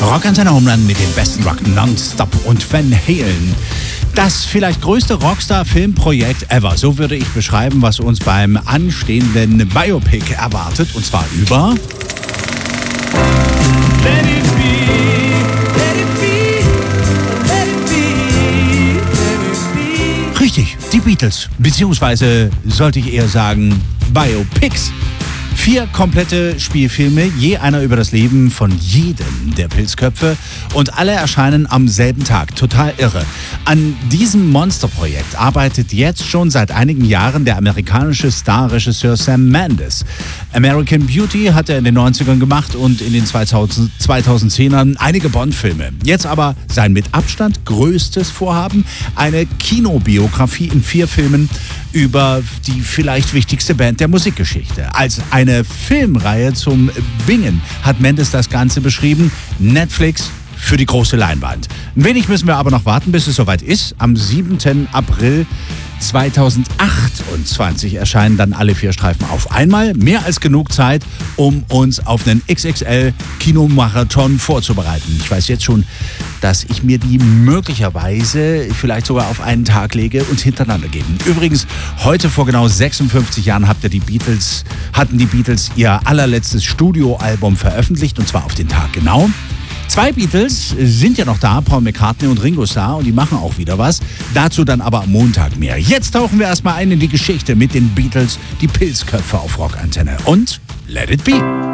Rockantenne Homeland mit dem besten Rock nonstop und Van Halen. Das vielleicht größte Rockstar-Filmprojekt ever. So würde ich beschreiben, was uns beim anstehenden Biopic erwartet. Und zwar über... Let it be, let it be, let it be, let it be. Richtig, die Beatles. Beziehungsweise sollte ich eher sagen Biopics. 4 komplette Spielfilme, je einer über das Leben von jedem der Pilzköpfe und alle erscheinen am selben Tag. Total irre. An diesem Monsterprojekt arbeitet jetzt schon seit einigen Jahren der amerikanische Starregisseur Sam Mendes. American Beauty hat er in den 90ern gemacht und in den 2010ern einige Bond-Filme. Jetzt aber sein mit Abstand größtes Vorhaben, eine Kinobiografie in 4 Filmen über die vielleicht wichtigste Band der Musikgeschichte. Als eine Filmreihe zum Bingen hat Mendes das Ganze beschrieben. Netflix für die große Leinwand. Ein wenig müssen wir aber noch warten, bis es soweit ist. Am 7. April 2028 erscheinen dann alle 4 Streifen auf einmal. Mehr als genug Zeit, um uns auf einen XXL-Kinomarathon vorzubereiten. Ich weiß jetzt schon, dass ich mir die möglicherweise vielleicht sogar auf einen Tag lege und hintereinander geben. Übrigens, heute vor genau 56 Jahren hatten die Beatles ihr allerletztes Studioalbum veröffentlicht, und zwar auf den Tag genau. 2 Beatles sind ja noch da, Paul McCartney und Ringo Starr, und die machen auch wieder was. Dazu dann aber am Montag mehr. Jetzt tauchen wir erstmal ein in die Geschichte mit den Beatles, die Pilzköpfe auf Rockantenne. Und let it be.